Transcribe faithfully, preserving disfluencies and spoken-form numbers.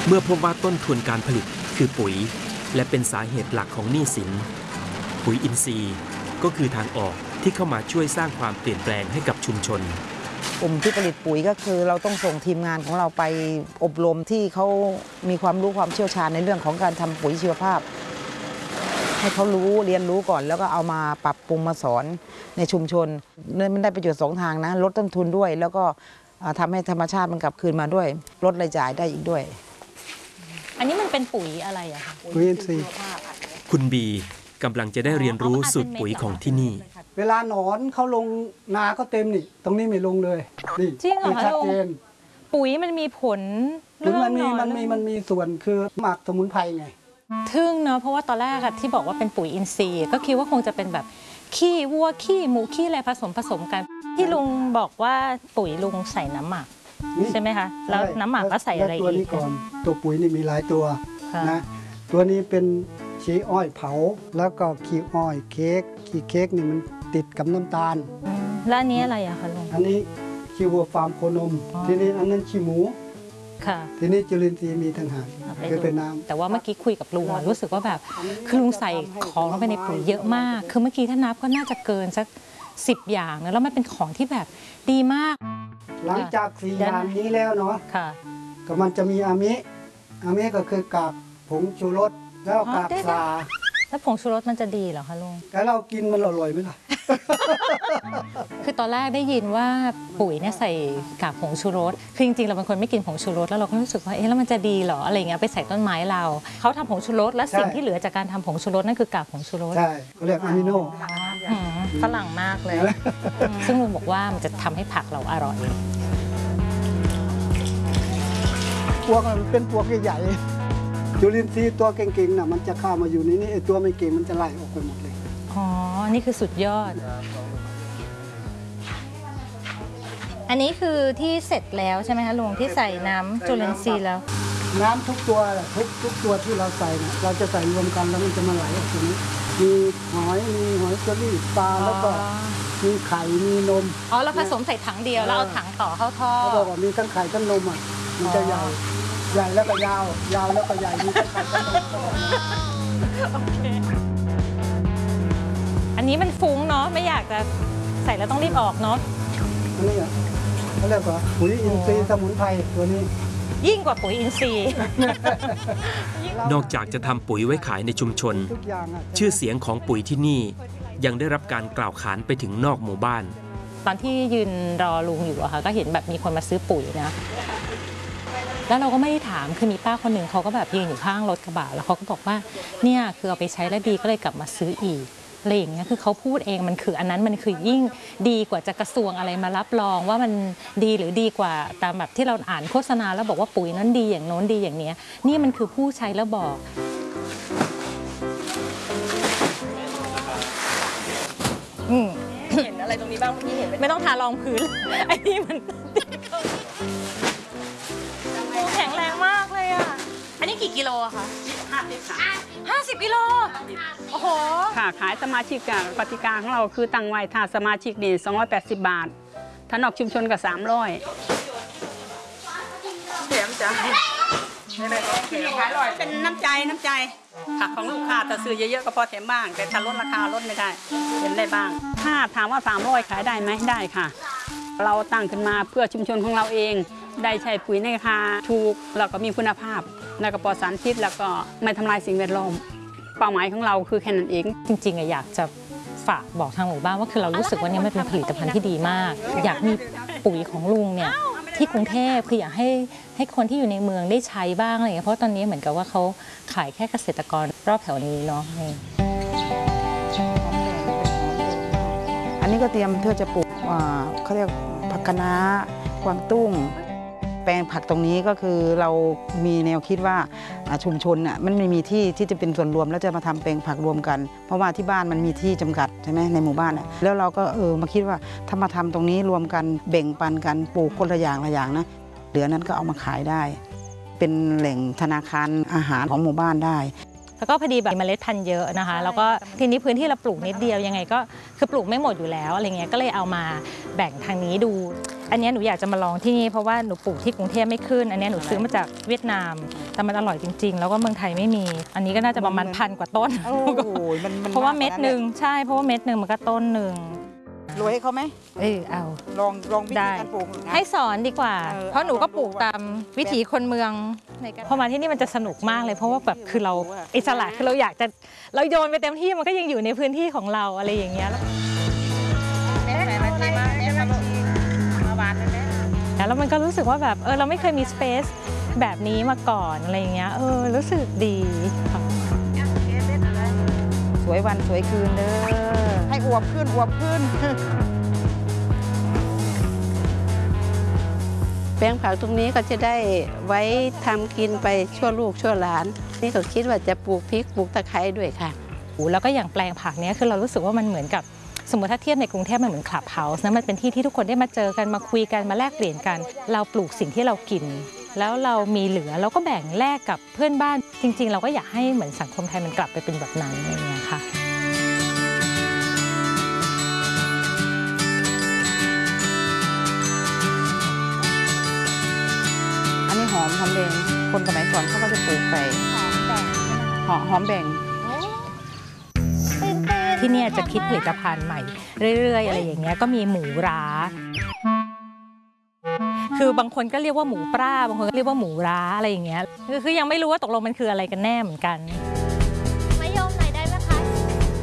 เมื่อพบว่าต้นทุนการผลิตคือปุ๋ยและเป็นสาเหตุหลักของหนี้สินปุ๋ยอินทรีย์ก็คือทางออกที่เข้ามาช่วยสร้างความเปลี่ยนแปลงให้กับชุมชนกลุ่มที่ผลิตปุ๋ยก็คือเราต้องส่งทีมงานของเราไปอบรมที่เขามีความรู้ความเชี่ยวชาญในเรื่องของการทำปุ๋ยชีวภาพให้เขารู้เรียนรู้ก่อนแล้วก็เอามาปรับปรุงมาสอนในชุมชนเนี่ยมันได้ประโยชน์สองทางนะลดต้นทุนด้วยแล้วก็ทำให้ธรรมชาติมันกลับคืนมาด้วยลดรายจ่ายได้อีกด้วยอันนี้มันเป็นปุ๋ยอะไรอะคะปุ๋ยอินทรีย์คุณบีกำลังจะได้เรียนรู้สูตรปุ๋ยของที่นี่เวลาหนอนเขาลงนาก็เต็มนี่ตรงนี้ไม่ลงเลยนี่จริงเหรอคะลุงปุ๋ยมันมีผลเรื่องมันมีมันมีมันมีส่วนคือหมักสมุนไพรไงทึ่งเนาะเพราะว่าตอนแรกที่บอกว่าเป็นปุ๋ยอินทรีย์ก็คิดว่าคงจะเป็นแบบขี้วัวขี้หมูขี้อะไรผสมผสมกันที่ลุงบอกว่าปุ๋ยลุงใส่น้ำหมักใช่ไหมคะแล้วน้ำหมักก็ใส่อะไรอีกตัวนี้ก่อนตัวปุ๋ยนี่มีหลายตัวนะตัวนี้เป็นขี้อ้อยเผาแล้วก็ขี้อ้อยเค้กขี้เค้กนี่มันติดกับน้ำตาลแล้วอันนี้อะไรอะคะลุงอันนี้ขี้วัวฟาร์มโคนมทีนี้อันนั้นขี้หมูค่ะทีนี้จุลินทรีย์มีต่างหากคือเป็นน้ำแต่ว่าเมื่อกี้คุยกับลุงรู้สึกว่าแบบคือลุงใส่ของลงไปในปุ๋ยเยอะมากคือเมื่อกี้ถ้านับก็น่าจะเกินสักสิบอย่างนะแล้วมันเป็นของที่แบบดีมากหลังจากสี่อย่างนี้แล้วเนาะค่ะก็มันจะมีอามิอามิก็คือกากผงชูรสแล้วกากปลาแล้วผงชูรสมันจะดีเหรอคะลุงแต่เรากินมันอร่อยไหมล่ะคือตอนแรกได้ยินว่าปุ๋ยเนี่ยใส่กากผงชูรสคือจริงๆเราเป็นคนไม่กินผงชูรสแล้วเราก็รู้สึกว่าเอ๊ะแล้วมันจะดีเหรออะไรเงี้ยไปใส่ต้นไม้เราเขาทำผงชูรสและสิ่งที่เหลือจากการทำผงชูรสนั่นคือกากผงชูรสใช่เขาเรียกอะมิโนฝรั่งมากเลยซึ่งลุงบอกว่ามันจะทำให้ผักเราอร่อยพวกมันเป็นพวกใหญ่ๆจุลินทรีย์ตัวเก่งๆน่ะมันจะเข้ามาอยู่ในนี้ไอ้ตัวไม่เก่งมันจะไล่ออกไปหมดเลยอ๋อนี่คือสุดยอดอันนี้คือที่เสร็จแล้วใช่ไหมคะลุงที่ใส่น้ำจุลินทรีย์แล้วน้ำทุกตัวทุกทุกตัวที่เราใส่เนี่ยเราจะใส่รวมกันแล้วมันจะมาไหลออกตรงนี้มีหอยมีหอยเชอรี่ปลาแล้วก็มีไข่มีนมอ๋อเราผสมใส่ถังเดียวแล้วเอาถังต่อเข้าท่อเขาบอกว่ามีทั้งไข่ทั้งนมอ่ะมันจะใหญ่ใหญ่แล้วก็ยาวยาวแล้วก็ใหญ่มีทั้งไข่ทั้งนมโอเคอันนี้มันฟุ้งเนาะไม่อยากจะใส่แล้วต้องรีบออกเนาะอันนี้อ่ะเขาเรียกว่าปุ๋ยอินทรีย์สมุนไพรตัวนี้ยิ่งกว่าปุ๋ยอินทรีย์นอกจากจะทำปุ๋ยไว้ขายในชุมชนชื่อเสียงของปุ๋ยที่นี่ยังได้รับการกล่าวขานไปถึงนอกหมู่บ้านตอนที่ยืนรอลุงอยู่อะค่ะก็เห็นแบบมีคนมาซื้อปุ๋ยนะแล้วเราก็ไม่ได้ถามคือมีป้าคนหนึ่งเขาก็แบบยืนอยู่ข้างรถกระบะแล้วเขาก็บอกว่าเนี่ยคือเอาไปใช้แล้วดีก็เลยกลับมาซื้ออีกอะไรอย่างเงี้ยคือเขาพูดเองมันคืออันนั้นมันคือยิ่งดีกว่าจะกระทรวงอะไรมารับรองว่ามันดีหรือดีกว่าตามแบบที่เราอ่านโฆษณาแล้วบอกว่าปุ๋ยนั้นดีอย่างโน้นดีอย่างเนี้ยนี่มันคือผู้ใช้แล้วบอกอืมเห็นอะไรตรงนี้บ้างเมื่อกี้เห็นไม่ต้องทารองพื้นไอ้นี่มันแข็งแรงมากเลยอ่ะอันนี้กี่กิโลอะคะห้าสิบห้าสิบกิโลโอ้โหค่ะขายสมาชิกกับปฏิกาของเราคือตั้งไว้ถ้าสมาชิกนี่สองร้อยแปดสิบบาทถ้านอกชุมชนก็สามร้อยแถมจ้ะเป็นน้ำใจน้ำใจผักของลูกค้าแต่ซื้อเยอะๆก็พอแถมบ้างแต่ถ้าลดราคาลดไม่ได้เห็นได้บ้างถ้าถามว่าสามร้อยขายได้ไหมได้ค่ะเราตั้งขึ้นมาเพื่อชุมชนของเราเองได้ใช้ปุ๋ยในราคาถูกแล้วก็มีคุณภาพแล้วก็ปลอดสารพิษแล้วก็ไม่ทำลายสิ่งแวดล้อมเป้าหมายของเราคือแค่นั้นเองจริงๆอยากจะฝากบอกทางหมู่บ้านว่าคือเรารู้สึกว่านี่มันเป็นผลิตภัณฑ์ที่ดีมากอยากมีปุ๋ยของลุงเนี่ยที่กรุงเทพคืออยากให้ให้คนที่อยู่ในเมืองได้ใช้บ้างอะไรอย่างเงี้ยเพราะตอนนี้เหมือนกับว่าเขาขายแค่เกษตรกรรอบแถวนี้เนาะอันนี้ก็เตรียมเพื่อจะปลูกเขาเรียกผักคะน้ากวางตุ้งแปลงผักตรงนี้ก็คือเรามีแนวคิดว่าชุมชนน่ะมันไม่มีที่ที่จะเป็นส่วนรวมแล้วจะมาทำแปลงผักรวมกันเพราะว่าที่บ้านมันมีที่จำกัดใช่ไหมในหมู่บ้านน่ะแล้วเราก็เออมาคิดว่าถ้ามาทำตรงนี้รวมกันแบ่งปันกันปลูกคนละอย่างละอย่างนะเหลือนั้นก็เอามาขายได้เป็นแหล่งธนาคารอาหารของหมู่บ้านได้แล้วก็พอดีแบบเมล็ดพันธุ์เยอะนะคะแล้วก็ทีนี้พื้นที่เราปลูกนิดเดียวยังไงก็คือปลูกไม่หมดอยู่แล้วอะไรเงี้ยก็เลยเอามาแบ่งทางนี้ดูอันนี้หนูอยากจะมาลองที่นี่เพราะว่าหนูปลูกที่กรุงเทพไม่ขึ้นอันนี้หนูซื้อมาจากเวียดนามแต่มันอร่อยจริงๆแล้วก็เมืองไทยไม่มีอันนี้ก็น่าจะประมาณพันกว่าต้นโอ้ยมันมันเพราะว่าเม็ดหนึ่งใช่เพราะว่าเม็ดหนึ่งมันก็ต้นหนึ่งรวยให้เขาไหมเออเอาลองลองวิธีได้การปลูกนะให้สอนดีกว่าเออเพราะหนูก็ปลูกลองดูว่าตามวิถีคนเมืองพอมาที่นี่มันจะสนุกมากเลยเพราะว่าแบบคือเราว่าอิสระคือเราอยากจะเราโยนไปเต็มที่มันก็ยังอยู่ในพื้นที่ของเราอะไรอย่างเงี้ยแล้วมันก็รู้สึกว่าแบบเออเราไม่เคยมีสเปซแบบนี้มาก่อนอะไรอย่างเงี้ยเออรู้สึกดีค่ะสวยวันสวยคืนเด้อให้อวบขึ้นอวบขึ้นแปลงผักตรงนี้ก็จะได้ไว้ทำกินไปชั่วลูกชั่วหลาน นี่ก็คิดว่าจะปลูกพริกปลูกตะไคร้ด้วยค่ะแล้วก็อย่างแปลงผักเนี้ยคือเรารู้สึกว่ามันเหมือนกับสมมติถ้าเทียบในกรุงเทพมันเหมือนคลับเฮาส์นะมันเป็นที่ที่ทุกคนได้มาเจอกันมาคุยกันมาแลกเปลี่ยนกัน เราปลูกสิ่งที่เรากิน แล้วเรามีเหลือเราก็แบ่งแลกกับเพื่อนบ้านจริงๆเราก็อยากให้เหมือนสังคมไทยมันกลับไปเป็นแบบนั้นอะไรอย่างเงี้ยค่ะอันนี้หอมหอมแดงคนสมัยก่อนเขาก็จะปลูกไปหอมหอมแบ่งที่เนี่ยจะคิดผลิตภัณฑ์ใหม่เรื่อยๆอะไรอย่างเงี้ยก็มีหมูร้าคือบางคนก็เรียกว่าหมูปลาบางคนก็เรียกว่าหมูร้าอะไรอย่างเงี้ยคือยังไม่รู้ว่าตกลงมันคืออะไรกันแน่เหมือนกัน